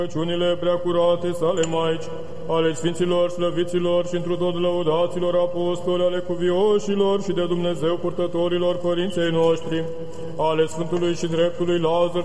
Rugăciunile preacurate sale Maici, ale Sfinților slăviților și întru tot lăudaților apostoli, ale cuvioșilor și de Dumnezeu purtătorilor părinței noștri, ale Sfântului și dreptului Lazar,